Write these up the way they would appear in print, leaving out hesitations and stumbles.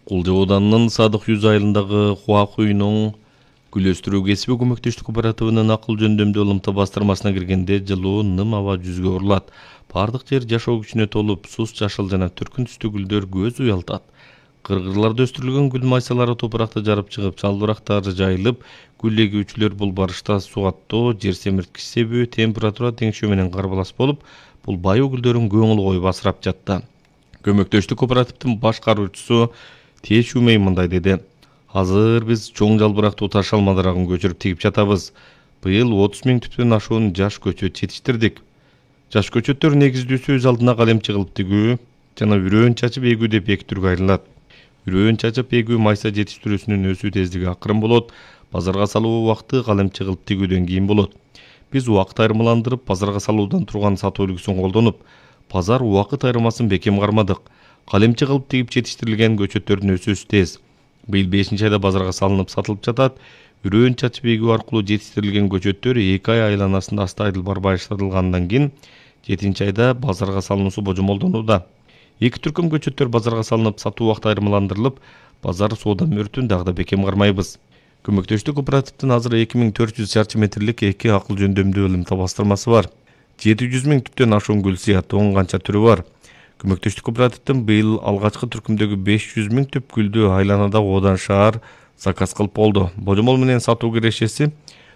Кулжа Оданынын Садык Юз айылындагы Хуакуйнун гүл өстүрүү кесиби көмөктөштүк кооперативинин акыл жөндөмдүү ылымта бастырмасына киргенде жылуу ным аба жүзгө урулат. Бардык жер жашоо күчүнө толуп, сус жашыл жана түркүн түстүү гүлдөр көз уялтат. Кыргырларда өстүрүлгөн гүл майсалары топуракта жарып чыгып, чалбырактары жайылып, гүл эгүүчүлөр бул барышта сугаттоо, жер семирткич себүү, температура теңшөө менен карбалас болуп, бул байуу гүлдөрүн көңүл коюп асырап жатты. Көмөктөштүк кооперативдин башкаруучусу Тешумей мындай деди: Азыр биз чоң жалбырактуу таш алмадырагын көчүрүп тигип жатабыз. Быйыл 30 000 түптөн ашуун жаш көчөт жетиштирдик. Жаш көчөттөр негиздүүсү өз алдына калемчи кылып тигүү жана үрөөн чачып эгүү деп эки түргө айрылат. Үрөөн чачып эгүү майса жетиштирүүсүнүн өсүү тездиги акырын болот, базарга салуу убакыты калемчи кылып тигүүдөн кийин болот. Биз убакыт айырмаландырып, базарга салуудан турган сатуу үлгүсүн колдонуп, базар убакыт айырмасын бекем кармадык. Калемчи кылып тигип жетиштирилген көчөттөрдүн өсүүсү тез. Быйыл 5-айда базарга салынып сатылып жатат. Үрөөн чачып эгүү аркылуу жетиштирилген көчөттөр 2 ай айланасында астайдыл барбайыштырылгандан кийин 7-айда базарга салынуусу божомолдонууда. Эки түркүм көчөттөр базарга салынып, сатуу убакыты айырмаландырылып, базар соода мөртүн дагы да бекем кармайбыз. Көмөктөштүк кооперативдин азыр 2400 чарчы метрлик 2 акыл жөндөмдүү ылымта бастырмасы бар. 700 000 түптөн ашуун гүл сыяттоонун канча түрү бар. Көмөктөштүк кооперативдин быйыл алгачкы түркүмдөгү 500 000 түп гүлдү айланада Одан шаар заказ кылып болду. Божомол менен сатуу кирешеси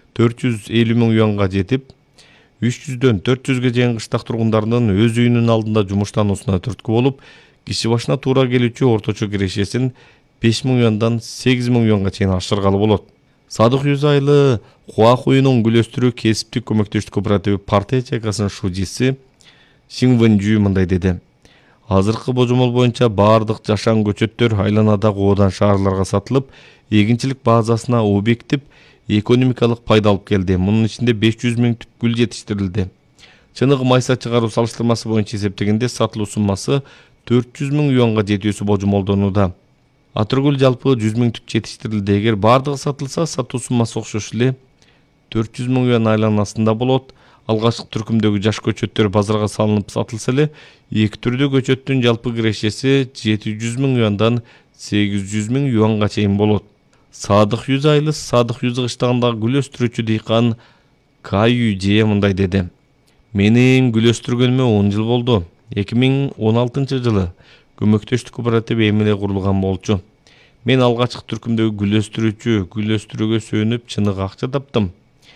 450 000 юанга жетип, 300дөн 400ге чейин кыштак тургундарынын өз үйүнүн алдында жумуштануусуна түрткү болуп, киши башына туура келүүчү орточо кирешесин 5 000 юандан 8 000 юанга чейин ашыргалы болот. Садык Юз айылы Хуакуйнун гүл өстүрүү кесиптик көмөктөштүк кооперативи партия чайкасынын шужиси Сиңвэнжүү мындай деди: Азыркы божомол боюнча бардык жашан көчөттөр айланадагы Одан шаарларга сатылып, эгинчилик базасына объектип, экономикалык пайда алып келди. Мунун ичинде 500 000 түп гүл жетиштирилди. Чыныгы майса чыгаруу салыштырмасы боюнча эсептегенде сатылуу суммасы 400 000 юанга жетүүсү божомолдонууда. Атыргүл жалпы 100 000 түп жетиштирилди. Эгер бардыгы сатылса, сатуу суммасы окшош эле 400 000 юан айланасында болот. Алгачкы түркүмдөгү жаш көчөттөр базарга салынып сатылса эле, эки түрдүү көчөттүн жалпы кирешеси 700 000 юандан 800 000 юанга чейин болот. Садык Юз айылы Садык Юз кыштагындагы гүл өстүрүүчү дыйкан Каюже мындай деди: Менин гүл өстүргөнүмө 10 жыл болду. 2016 жылы көмөктөштүк кооперативи эми эле курулган болчу. Мен алгачкы түркүмдөгү гүл өстүрүүгө сүйүнүп чыныгы акча таптым.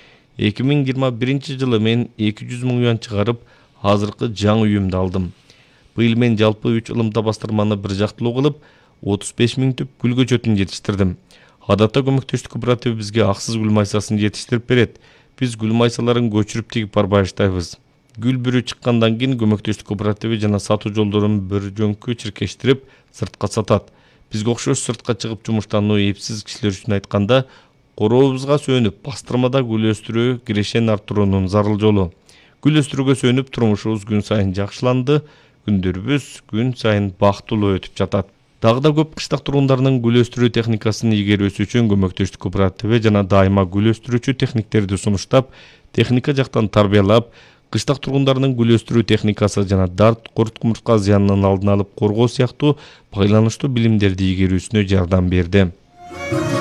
2021 жылы мен 200 000 юан чыгарып, азыркы жаңы үйүмдү алдым. Быйыл мен жалпы 3 ылымта бастырманы бир жактылуу кылып, 35 000 түп гүл көчөтүн жетиштирдим. Адатта көмөктөштүк кооперативи бизге аксыз гүл майсасын жетиштирип берет. Биз гүл майсаларын көчүрүп тигип барбайыштайбыз. Гүл бүрү чыккандан кийин көмөктөштүк кооперативи жана сатуу жолдорун бир жөнкү чиркештирип, сыртка сатат. Бизге окшош сыртка чыгып жумуштануу эпсиз кишилер үчүн айтканда, корообузга сөнүп, бастырмада гүл өстүрүү кирешени арттыруунун зарыл жолу. Гүл өстүрүүгө сөнүп, турмушубуз күн сайын жакшыланды, күндөрүбүз күн сайын бактылуу өтүп жатат. Дагы да көп кыштак тургундарынын гүл өстүрүү техникасын игерүүсү үчүн көмөктөштүк кооперативи жана дайыма гүл өстүрүүчү техниктерди сунуштап, техника жактан тарбиялап, кыштак тургундарынын гүл өстүрүү техникасы жана дарт, курт кумурска зыянын алдын алып коргоо сыяктуу байланыштуу билимдерди игерүүсүнө жардам берди.